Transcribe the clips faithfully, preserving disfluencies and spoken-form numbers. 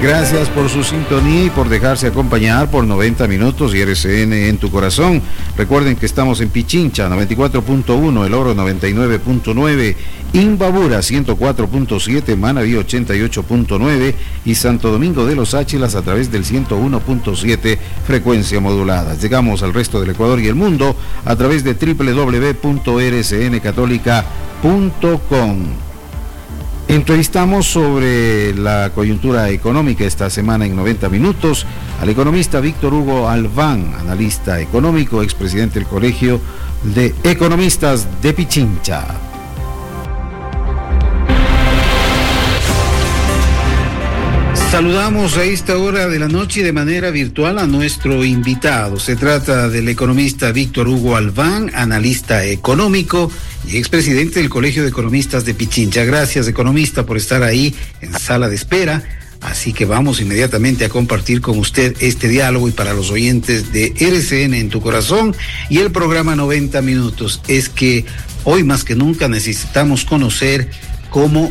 Gracias por su sintonía y por dejarse acompañar por noventa minutos y R C N en tu corazón. Recuerden que estamos en Pichincha noventa y cuatro punto uno, El Oro noventa y nueve punto nueve, Imbabura ciento cuatro punto siete, Manabí ochenta y ocho punto nueve y Santo Domingo de los Áchilas a través del ciento uno punto siete frecuencia modulada. Llegamos al resto del Ecuador y el mundo a través de doble u doble u doble u punto r c n católica punto com. Entrevistamos sobre la coyuntura económica esta semana en noventa minutos al economista Víctor Hugo Alván, analista económico, expresidente del Colegio de Economistas de Pichincha. Saludamos a esta hora de la noche de manera virtual a nuestro invitado. Se trata del economista Víctor Hugo Alván, analista económico y expresidente del Colegio de Economistas de Pichincha. Gracias, economista, por estar ahí en sala de espera. Así que vamos inmediatamente a compartir con usted este diálogo y para los oyentes de R C N en tu corazón y el programa noventa minutos. Es que hoy más que nunca necesitamos conocer cómo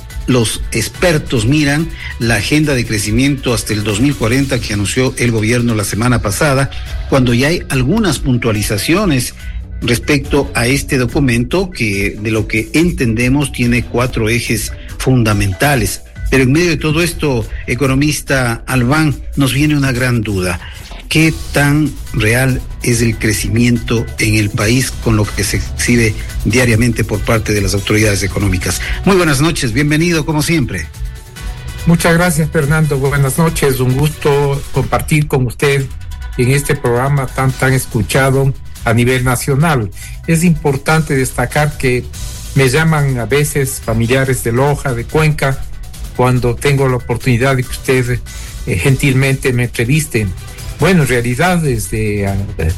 los expertos miran la agenda de crecimiento hasta el dos mil cuarenta que anunció el gobierno la semana pasada, cuando ya hay algunas puntualizaciones respecto a este documento que, de lo que entendemos, tiene cuatro ejes fundamentales. Pero en medio de todo esto, economista Alván, nos viene una gran duda. ¿Qué tan real es el crecimiento en el país con lo que se exhibe diariamente por parte de las autoridades económicas? Muy buenas noches, bienvenido como siempre. Muchas gracias, Fernando. Buenas noches, un gusto compartir con usted en este programa tan tan escuchado a nivel nacional. Es importante destacar que me llaman a veces familiares de Loja, de Cuenca, cuando tengo la oportunidad de que usted eh, gentilmente me entreviste. Bueno, en realidad es, de,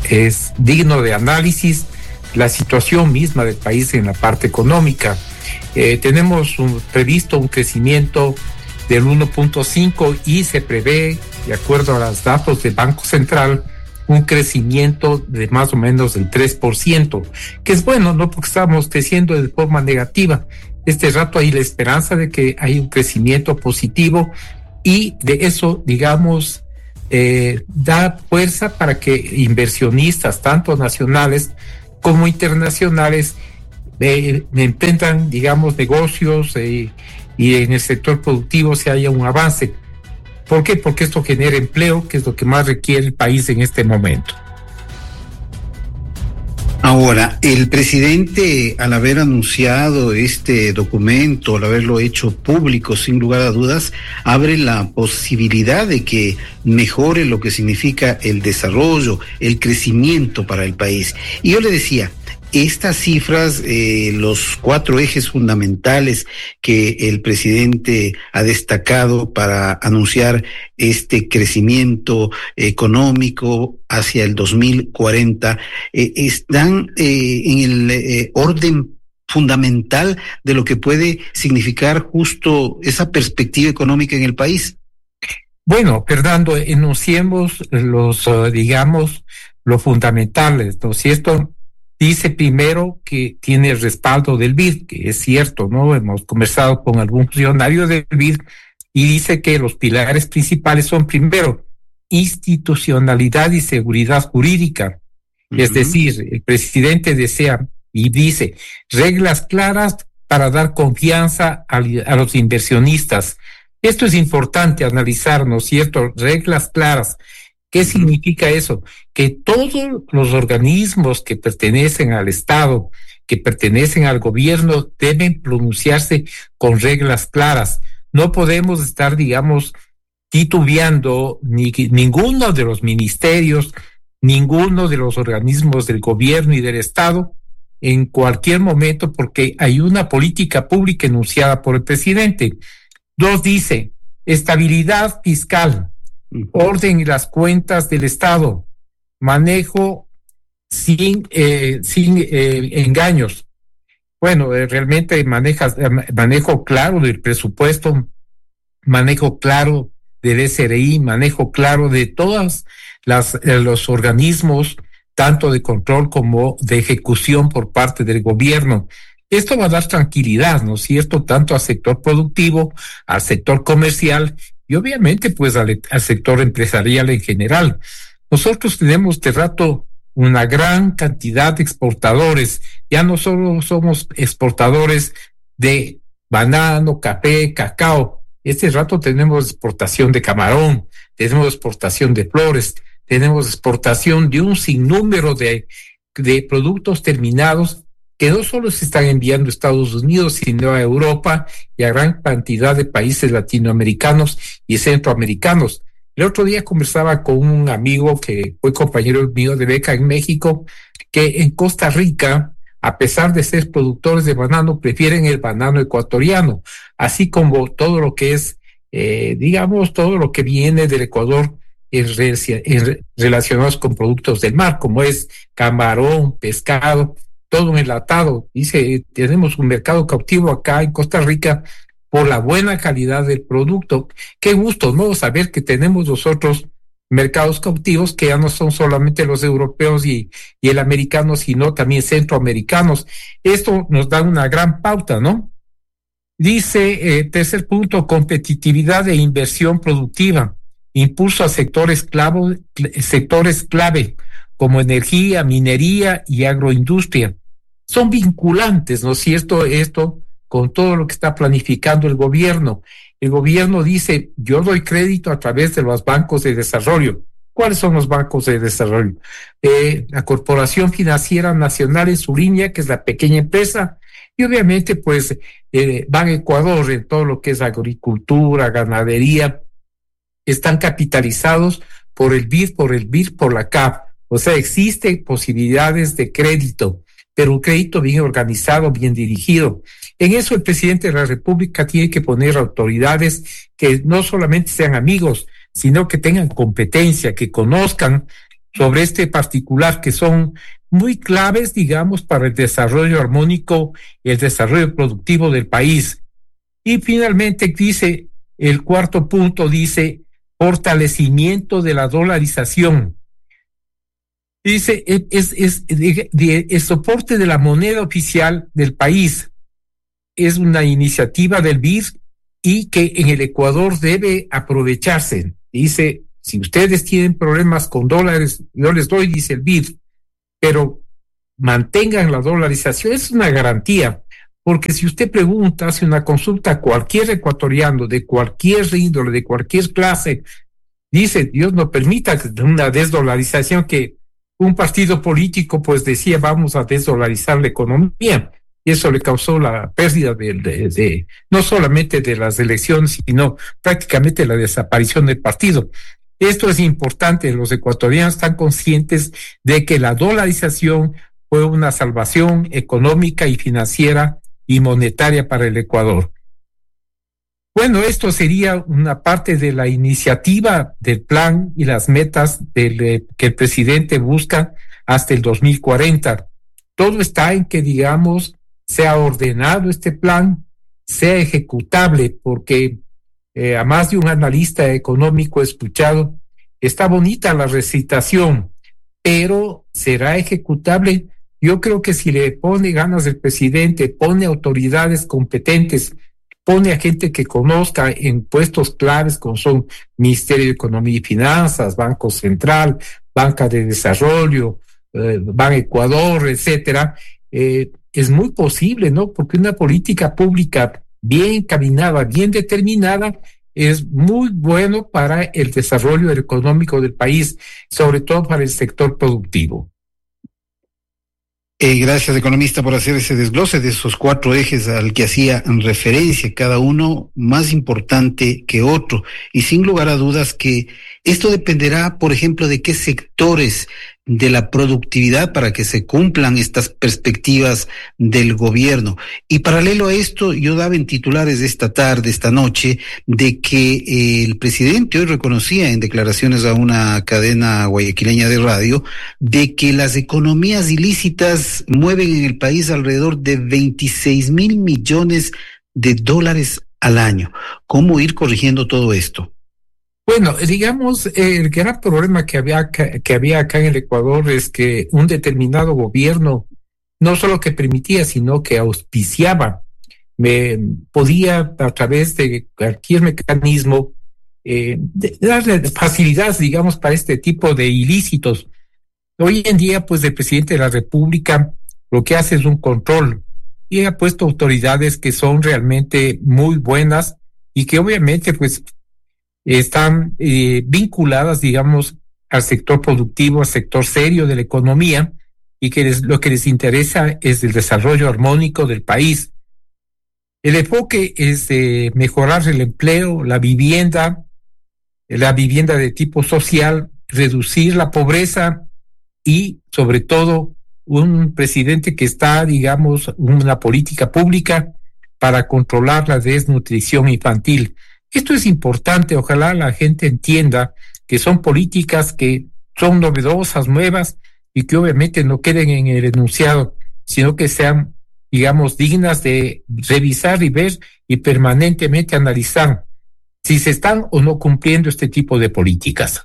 es digno de análisis la situación misma del país en la parte económica. Eh, tenemos un, previsto un crecimiento del uno punto cinco y se prevé, de acuerdo a los datos del Banco Central, un crecimiento de más o menos del tres por ciento, que es bueno, no porque estamos creciendo de forma negativa. Este rato hay la esperanza de que hay un crecimiento positivo y de eso, digamos, Eh, da fuerza para que inversionistas, tanto nacionales como internacionales, eh, emprendan, digamos, negocios eh, y en el sector productivo se haya un avance. ¿Por qué? Porque esto genera empleo, que es lo que más requiere el país en este momento. Ahora, el presidente, al haber anunciado este documento, al haberlo hecho público, sin lugar a dudas, abre la posibilidad de que mejore lo que significa el desarrollo, el crecimiento para el país. Y yo le decía, estas cifras, eh, los cuatro ejes fundamentales que el presidente ha destacado para anunciar este crecimiento económico hacia el dos mil cuarenta, eh, están eh, en el eh, orden fundamental de lo que puede significar justo esa perspectiva económica en el país. Bueno, Fernando, enunciemos los, uh, digamos, los fundamentales, ¿no? Si esto dice primero que tiene el respaldo del B I D, que es cierto, ¿no? Hemos conversado con algún funcionario del B I D y dice que los pilares principales son, primero, institucionalidad y seguridad jurídica. Uh-huh. Es decir, el presidente desea y dice reglas claras para dar confianza a, a los inversionistas. Esto es importante analizar, ¿no es cierto? Reglas claras. ¿Qué significa eso? Que todos los organismos que pertenecen al Estado, que pertenecen al gobierno, deben pronunciarse con reglas claras. No podemos estar, digamos, titubeando ni ninguno de los ministerios, ninguno de los organismos del gobierno y del Estado en cualquier momento, porque hay una política pública enunciada por el presidente. Dos, dice, estabilidad fiscal, orden en las cuentas del Estado, manejo sin eh, sin eh, engaños. Bueno, eh, realmente manejas eh, manejo claro del presupuesto, manejo claro del S R I, manejo claro de todas las eh, los organismos, tanto de control como de ejecución por parte del gobierno. Esto va a dar tranquilidad, ¿no es cierto?, tanto al sector productivo, al sector comercial y obviamente pues al, al sector empresarial en general. Nosotros tenemos de rato una gran cantidad de exportadores. Ya no solo somos exportadores de banano, café, cacao. Este rato tenemos exportación de camarón, tenemos exportación de flores, tenemos exportación de un sinnúmero de, de productos terminados que no solo se están enviando a Estados Unidos, sino a Europa y a gran cantidad de países latinoamericanos y centroamericanos. El otro día conversaba con un amigo que fue compañero mío de beca en México, que en Costa Rica, a pesar de ser productores de banano, prefieren el banano ecuatoriano, así como todo lo que es, eh, digamos, todo lo que viene del Ecuador en, en, relacionados con productos del mar, como es camarón, pescado, todo enlatado. Dice, tenemos un mercado cautivo acá en Costa Rica por la buena calidad del producto. Qué gusto, ¿no? Saber que tenemos nosotros mercados cautivos que ya no son solamente los europeos y, y el americano, sino también centroamericanos. Esto nos da una gran pauta, ¿no? Dice, eh, tercer punto, competitividad e inversión productiva. Impulso a sectores clave, sectores clave como energía, minería y agroindustria. Son vinculantes, ¿no es cierto? Esto con todo lo que está planificando el gobierno. El gobierno dice, yo doy crédito a través de los bancos de desarrollo. ¿Cuáles son los bancos de desarrollo? Eh, la Corporación Financiera Nacional en su línea, que es la pequeña empresa, y obviamente pues eh, Ban Ecuador en todo lo que es agricultura, ganadería, están capitalizados por el B I D, por el B I R, por la C A F. O sea, existen posibilidades de crédito, pero un crédito bien organizado, bien dirigido. En eso el presidente de la República tiene que poner autoridades que no solamente sean amigos, sino que tengan competencia, que conozcan sobre este particular, que son muy claves, digamos, para el desarrollo armónico y el desarrollo productivo del país. Y finalmente dice, el cuarto punto dice, fortalecimiento de la dolarización. Dice, es, es, es de, de, el soporte de la moneda oficial del país. Es una iniciativa del B I D y que en el Ecuador debe aprovecharse. Dice, si ustedes tienen problemas con dólares, yo les doy, dice el B I D, pero mantengan la dolarización. Es una garantía, porque si usted pregunta, hace una consulta a cualquier ecuatoriano de cualquier índole, de cualquier clase, dice, Dios no permita una desdolarización, que un partido político pues decía, vamos a desdolarizar la economía. Y eso le causó la pérdida de, de, de no solamente de las elecciones, sino prácticamente la desaparición del partido. Esto es importante, los ecuatorianos están conscientes de que la dolarización fue una salvación económica y financiera y monetaria para el Ecuador. Bueno, esto sería una parte de la iniciativa del plan y las metas del, que el presidente busca hasta el dos mil cuarenta. Todo está en que, digamos, sea ordenado este plan, sea ejecutable, porque eh, a más de un analista económico escuchado, está bonita la recitación, pero ¿será ejecutable? Yo creo que si le pone ganas el presidente, pone autoridades competentes, pone a gente que conozca en puestos claves como son Ministerio de Economía y Finanzas, Banco Central, Banca de Desarrollo, eh, Ban Ecuador, etcétera, eh, es muy posible, ¿no? Porque una política pública bien encaminada, bien determinada, es muy bueno para el desarrollo económico del país, sobre todo para el sector productivo. Eh, gracias, economista, por hacer ese desglose de esos cuatro ejes al que hacía referencia, cada uno más importante que otro. Y sin lugar a dudas que esto dependerá, por ejemplo, de qué sectores de la productividad para que se cumplan estas perspectivas del gobierno. Y paralelo a esto, yo daba en titulares de esta tarde, esta noche, de que eh, el presidente hoy reconocía en declaraciones a una cadena guayaquileña de radio de que las economías ilícitas mueven en el país alrededor de veintiséis mil millones de dólares al año. ¿Cómo ir corrigiendo todo esto? Bueno, digamos, el gran problema que había, que había acá en el Ecuador es que un determinado gobierno no solo que permitía, sino que auspiciaba, me, podía a través de cualquier mecanismo eh, de darle facilidades, digamos, para este tipo de ilícitos. Hoy en día, pues, el presidente de la República lo que hace es un control y ha puesto autoridades que son realmente muy buenas y que obviamente, pues, están eh, vinculadas, digamos, al sector productivo, al sector serio de la economía, y que les, lo que les interesa es el desarrollo armónico del país. El enfoque es de mejorar el empleo, la vivienda, la vivienda de tipo social, reducir la pobreza y, sobre todo, un presidente que está, digamos, una política pública para controlar la desnutrición infantil. Esto es importante, ojalá la gente entienda que son políticas que son novedosas, nuevas, y que obviamente no queden en el enunciado, sino que sean, digamos, dignas de revisar y ver y permanentemente analizar si se están o no cumpliendo este tipo de políticas.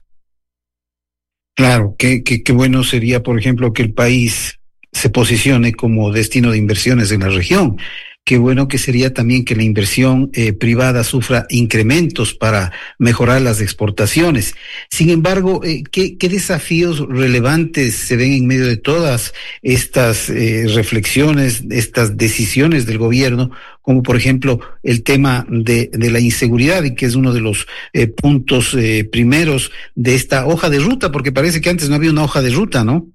Claro, qué, qué, qué bueno sería, por ejemplo, que el país se posicione como destino de inversiones en la región. Qué bueno que sería también que la inversión eh, privada sufra incrementos para mejorar las exportaciones. Sin embargo, eh, ¿qué, qué desafíos relevantes se ven en medio de todas estas eh, reflexiones, estas decisiones del gobierno, como por ejemplo el tema de, de la inseguridad, y que es uno de los eh, puntos eh, primeros de esta hoja de ruta, porque parece que antes no había una hoja de ruta, ¿no?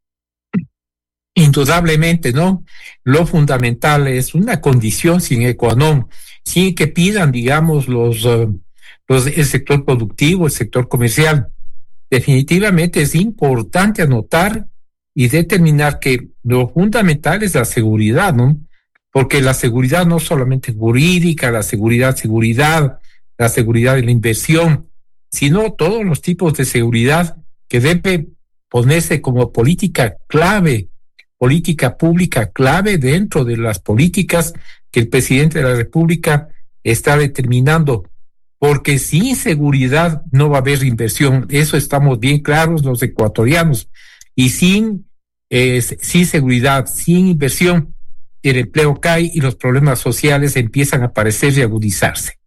Indudablemente, ¿no? Lo fundamental es una condición sine qua non, sin que pidan, digamos, los, uh, los, el sector productivo, el sector comercial. Definitivamente es importante anotar y determinar que lo fundamental es la seguridad, ¿no? Porque la seguridad no solamente jurídica, la seguridad, seguridad, la seguridad de la inversión, sino todos los tipos de seguridad que debe ponerse como política clave, política pública clave dentro de las políticas que el presidente de la República está determinando, porque sin seguridad no va a haber inversión, eso estamos bien claros los ecuatorianos, y sin, eh, sin seguridad, sin inversión, el empleo cae y los problemas sociales empiezan a aparecer y agudizarse.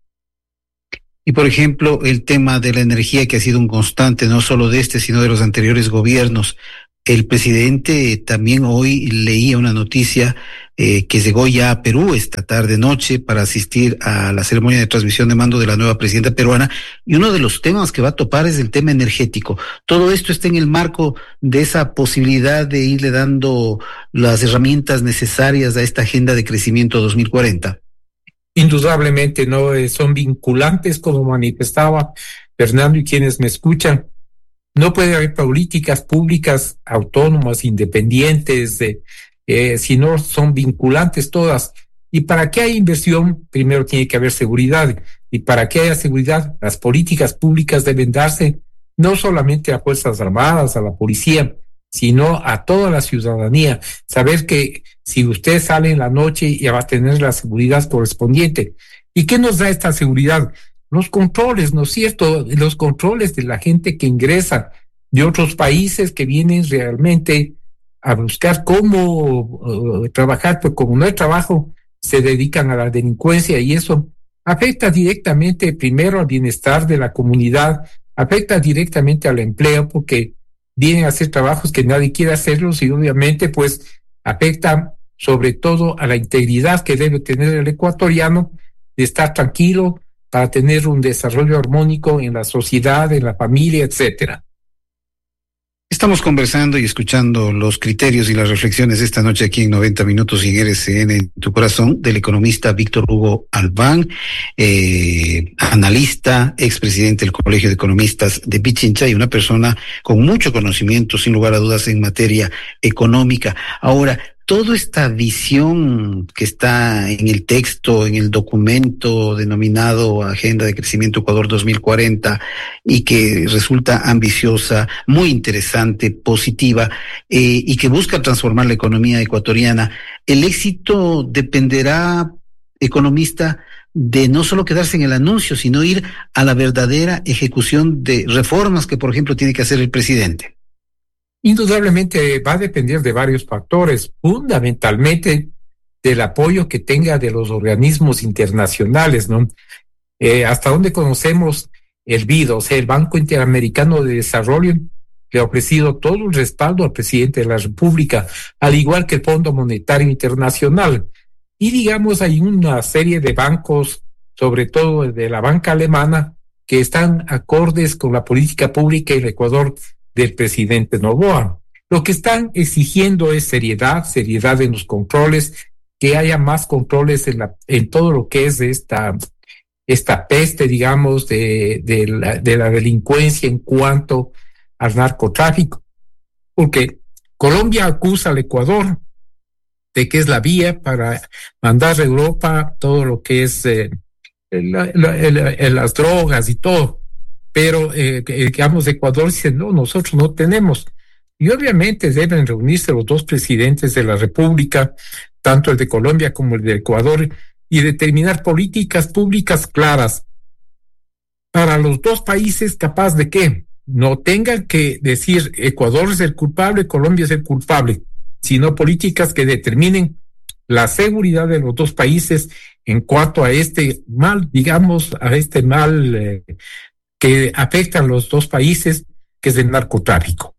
Y por ejemplo, el tema de la energía, que ha sido un constante no solo de este, sino de los anteriores gobiernos. El presidente también hoy leía una noticia eh, que llegó ya a Perú esta tarde noche para asistir a la ceremonia de transmisión de mando de la nueva presidenta peruana, y uno de los temas que va a topar es el tema energético. Todo esto está en el marco de esa posibilidad de irle dando las herramientas necesarias a esta agenda de crecimiento dos mil cuarenta. Indudablemente, no eh, son vinculantes, como manifestaba Fernando y quienes me escuchan. No puede haber políticas públicas autónomas, independientes, eh, eh, si no son vinculantes todas. Y para que haya inversión, primero tiene que haber seguridad. Y para que haya seguridad, las políticas públicas deben darse no solamente a Fuerzas Armadas, a la policía, sino a toda la ciudadanía. Saber que si usted sale en la noche ya va a tener la seguridad correspondiente. ¿Y qué nos da esta seguridad? Los controles, ¿no es cierto? Los controles de la gente que ingresa de otros países que vienen realmente a buscar cómo uh, trabajar, pues como no hay trabajo, se dedican a la delincuencia, y eso afecta directamente primero al bienestar de la comunidad, afecta directamente al empleo, porque vienen a hacer trabajos que nadie quiere hacerlos, y obviamente pues afecta sobre todo a la integridad que debe tener el ecuatoriano de estar tranquilo, para tener un desarrollo armónico en la sociedad, en la familia, etcétera. Estamos conversando y escuchando los criterios y las reflexiones esta noche aquí en noventa minutos y en R C N en tu corazón, del economista Víctor Hugo Albán, eh, analista, expresidente del Colegio de Economistas de Pichincha y una persona con mucho conocimiento, sin lugar a dudas, en materia económica. Ahora, toda esta visión que está en el texto, en el documento denominado Agenda de Crecimiento Ecuador dos mil cuarenta, y que resulta ambiciosa, muy interesante, positiva, eh, y que busca transformar la economía ecuatoriana, el éxito dependerá, economista, de no solo quedarse en el anuncio, sino ir a la verdadera ejecución de reformas que, por ejemplo, tiene que hacer el presidente. Indudablemente va a depender de varios factores, fundamentalmente del apoyo que tenga de los organismos internacionales, ¿no? Eh, hasta donde conocemos, el B I D, o sea, el Banco Interamericano de Desarrollo, le ha ofrecido todo el respaldo al presidente de la República, al igual que el Fondo Monetario Internacional. Y digamos, hay una serie de bancos, sobre todo de la banca alemana, que están acordes con la política pública en el Ecuador del presidente Noboa. Lo que están exigiendo es seriedad, seriedad en los controles, que haya más controles en, la, en todo lo que es esta, esta peste, digamos, de, de, la, de la delincuencia en cuanto al narcotráfico. Porque Colombia acusa al Ecuador de que es la vía para mandar a Europa todo lo que es eh, la, la, la, las drogas y todo. Pero, eh, digamos, Ecuador dice, no, nosotros no tenemos. Y obviamente deben reunirse los dos presidentes de la República, tanto el de Colombia como el de Ecuador, y determinar políticas públicas claras para los dos países, capaz de que no tengan que decir Ecuador es el culpable, Colombia es el culpable, sino políticas que determinen la seguridad de los dos países en cuanto a este mal, digamos, a este mal eh, que afecta a los dos países, que es el narcotráfico.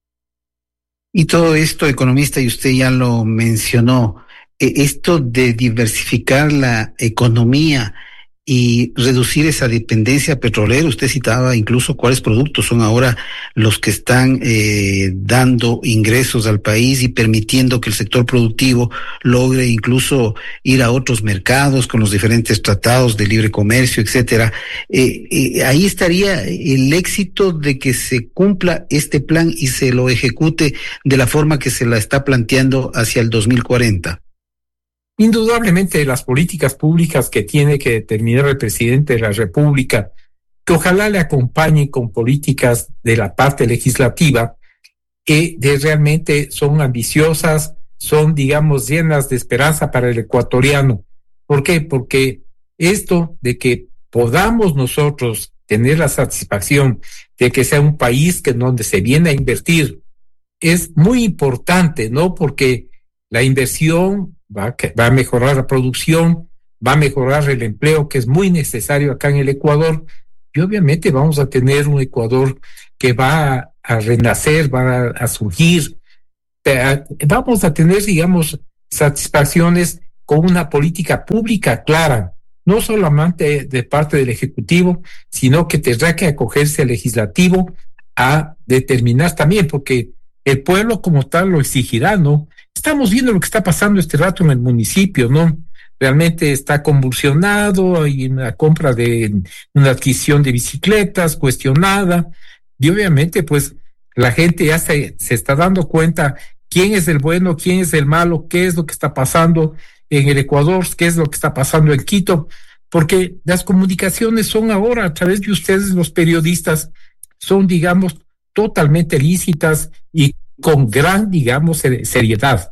Y todo esto, economista, y usted ya lo mencionó, eh, esto de diversificar la economía y reducir esa dependencia petrolera. Usted citaba incluso cuáles productos son ahora los que están eh, dando ingresos al país y permitiendo que el sector productivo logre incluso ir a otros mercados con los diferentes tratados de libre comercio, etcétera. Eh, eh, ahí estaría el éxito de que se cumpla este plan y se lo ejecute de la forma que se la está planteando hacia el dos mil cuarenta. Indudablemente las políticas públicas que tiene que determinar el presidente de la República, que ojalá le acompañen con políticas de la parte legislativa, que de realmente son ambiciosas, son, digamos, llenas de esperanza para el ecuatoriano. ¿Por qué? Porque esto de que podamos nosotros tener la satisfacción de que sea un país que donde se viene a invertir es muy importante, ¿no? Porque la inversión Va, va a mejorar la producción, va a mejorar el empleo, que es muy necesario acá en el Ecuador, y obviamente vamos a tener un Ecuador que va a, a renacer, va a, a surgir. Vamos a tener, digamos, satisfacciones con una política pública clara, no solamente de parte del Ejecutivo, sino que tendrá que acogerse al Legislativo a determinar también, porque el pueblo como tal lo exigirá, ¿no? Estamos viendo lo que está pasando este rato en el municipio, ¿no? Realmente está convulsionado, hay una compra de una adquisición de bicicletas cuestionada, y obviamente pues la gente ya se, se está dando cuenta quién es el bueno, quién es el malo, qué es lo que está pasando en el Ecuador, qué es lo que está pasando en Quito, porque las comunicaciones son ahora a través de ustedes, los periodistas, son, digamos, totalmente lícitas y con gran, digamos, seriedad.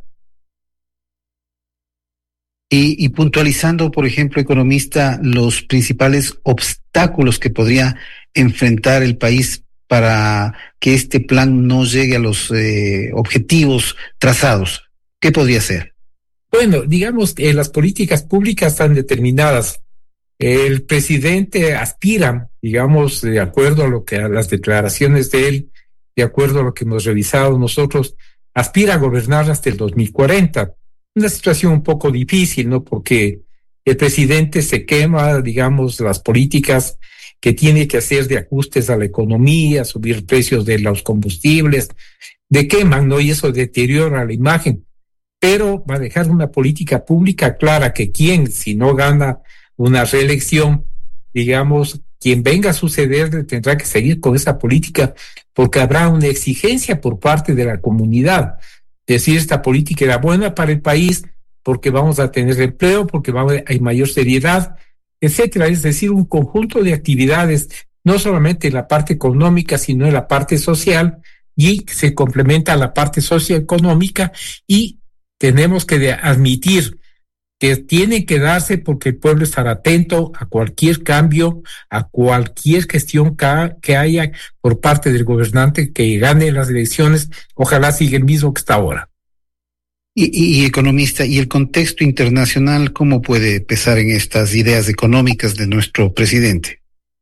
Y, y puntualizando, por ejemplo, economista, los principales obstáculos que podría enfrentar el país para que este plan no llegue a los eh, objetivos trazados, ¿qué podría ser? Bueno, digamos que las políticas públicas están determinadas. El presidente aspira, digamos, de acuerdo a lo que a las declaraciones de él, de acuerdo a lo que hemos revisado nosotros, aspira a gobernar hasta el dos mil cuarenta. Una situación un poco difícil, ¿no? Porque el presidente se quema, digamos, las políticas que tiene que hacer de ajustes a la economía, subir precios de los combustibles, de queman, ¿no? Y eso deteriora la imagen. Pero va a dejar una política pública clara que quien, si no gana una reelección, digamos, quien venga a suceder tendrá que seguir con esa política porque habrá una exigencia por parte de la comunidad. Decir, esta política era buena para el país porque vamos a tener empleo, porque va a, hay mayor seriedad, etcétera. Es decir, un conjunto de actividades, no solamente en la parte económica, sino en la parte social, y se complementa a la parte socioeconómica, y tenemos que admitir que tiene que darse porque el pueblo estará atento a cualquier cambio, a cualquier gestión que haya por parte del gobernante que gane las elecciones. Ojalá siga el mismo que está ahora. Y, y, y economista, ¿y el contexto internacional cómo puede pesar en estas ideas económicas de nuestro presidente?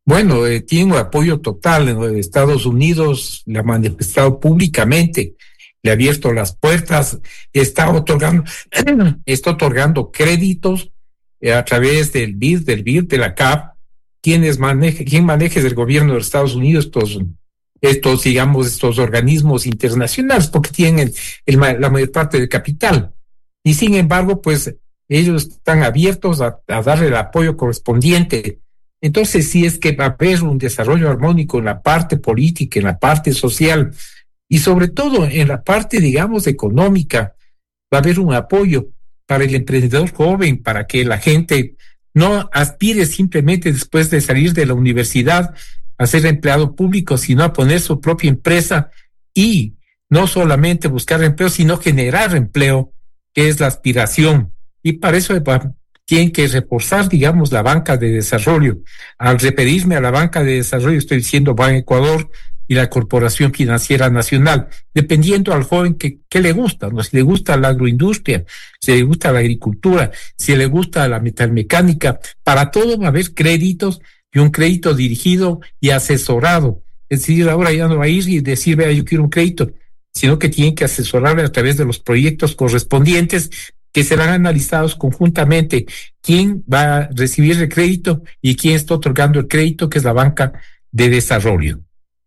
Bueno, eh, tiene un apoyo total. En Estados Unidos le ha manifestado públicamente, le ha abierto las puertas, está otorgando, está otorgando créditos eh, a través del B I D, del B I R, de la C A P, quienes maneje, quien maneje del gobierno de Estados Unidos estos, estos, digamos, estos organismos internacionales, porque tienen el, el, la mayor parte del capital. Y sin embargo, pues ellos están abiertos a, a darle el apoyo correspondiente. Entonces, si es que va a haber un desarrollo armónico en la parte política, en la parte social y sobre todo en la parte, digamos, económica, va a haber un apoyo para el emprendedor joven, para que la gente no aspire simplemente después de salir de la universidad a ser empleado público, sino a poner su propia empresa y no solamente buscar empleo, sino generar empleo, que es la aspiración. Y para eso va tienen que reforzar, digamos, la banca de desarrollo. Al referirme a la banca de desarrollo, estoy diciendo Ban Ecuador y la Corporación Financiera Nacional, dependiendo al joven que, que le gusta, ¿no? Si le gusta la agroindustria, si le gusta la agricultura, si le gusta la metalmecánica, para todo va a haber créditos y un crédito dirigido y asesorado. Es decir, ahora ya no va a ir y decir, vea, yo quiero un crédito, sino que tienen que asesorarle a través de los proyectos correspondientes que serán analizados conjuntamente quién va a recibir el crédito y quién está otorgando el crédito, que es la banca de desarrollo.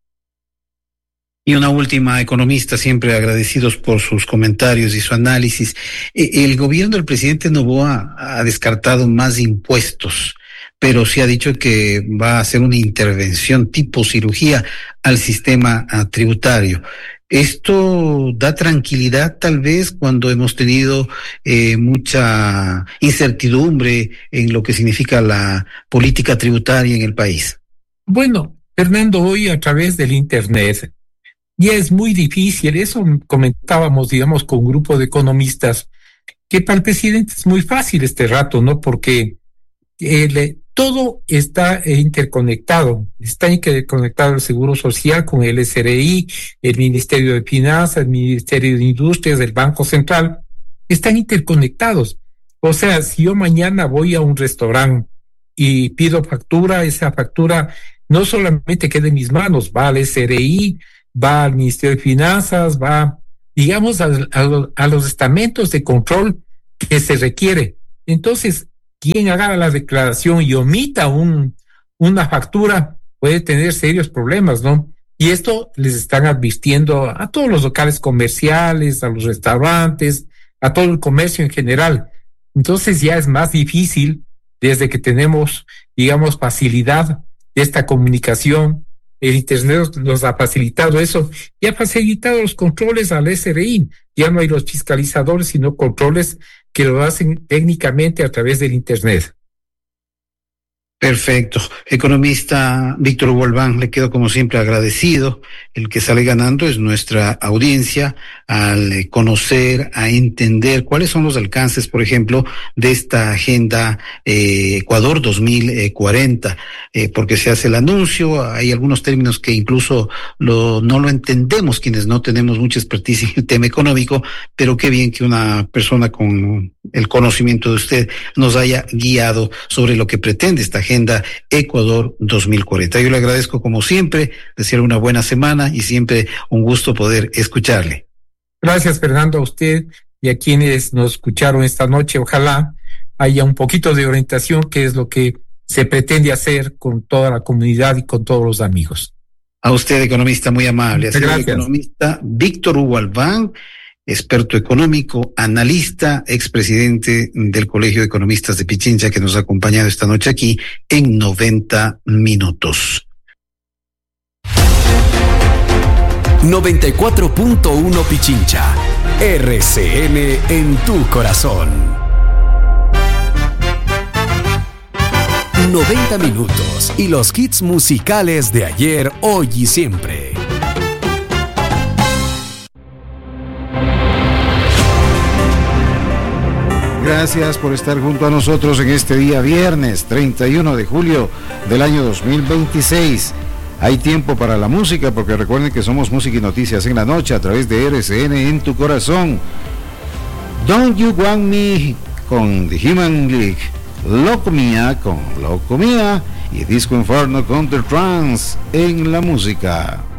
Y una última, economista, siempre agradecidos por sus comentarios y su análisis. El gobierno del presidente Noboa ha descartado más impuestos, pero sí ha dicho que va a hacer una intervención tipo cirugía al sistema tributario. Esto da tranquilidad tal vez cuando hemos tenido eh, mucha incertidumbre en lo que significa la política tributaria en el país. Bueno, Fernando, hoy a través del Internet ya es muy difícil, eso comentábamos, digamos, con un grupo de economistas, que para el presidente es muy fácil este rato, ¿no? Porque eh, todo está interconectado, está interconectado el Seguro Social con el S R I, el Ministerio de Finanzas, el Ministerio de Industrias, el Banco Central, están interconectados. O sea, si yo mañana voy a un restaurante y pido factura, esa factura no solamente queda en mis manos, va al S R I, va al Ministerio de Finanzas, va, digamos, a, a, a los estamentos de control que se requiere. Entonces, quien haga la declaración y omita un, una factura puede tener serios problemas, ¿no? Y esto les están advirtiendo a todos los locales comerciales, a los restaurantes, a todo el comercio en general. Entonces ya es más difícil desde que tenemos, digamos, facilidad de esta comunicación. El Internet nos ha facilitado eso y ha facilitado los controles al S R I. Ya no hay los fiscalizadores, sino controles que lo hacen técnicamente a través del Internet. Perfecto. Economista Víctor Hugo Albán, le quedo como siempre agradecido. El que sale ganando es nuestra audiencia al conocer, a entender cuáles son los alcances, por ejemplo, de esta agenda eh, Ecuador dos mil cuarenta, eh, porque se hace el anuncio, hay algunos términos que incluso lo, no lo entendemos quienes no tenemos mucha expertise en el tema económico, pero qué bien que una persona con el conocimiento de usted nos haya guiado sobre lo que pretende esta agenda Agenda Ecuador dos mil cuarenta. Yo le agradezco como siempre, desearle una buena semana y siempre un gusto poder escucharle. Gracias, Fernando, a usted y a quienes nos escucharon esta noche. Ojalá haya un poquito de orientación, que es lo que se pretende hacer con toda la comunidad y con todos los amigos. A usted, economista, muy amable. Muchas gracias. El economista Víctor Hugo Albán, experto económico, analista, expresidente del Colegio de Economistas de Pichincha, que nos ha acompañado esta noche aquí en noventa minutos. noventa y cuatro punto uno Pichincha, R C N en tu corazón. noventa minutos y los hits musicales de ayer, hoy y siempre. Gracias por estar junto a nosotros en este día viernes treinta y uno de julio del año dos mil veintiséis. Hay tiempo para la música, porque recuerden que somos Música y Noticias en la Noche a través de R C N en tu corazón. Don't You Want Me con The Human League, Loco Mía con Loco Mía y Disco Inferno con The Trance en la música.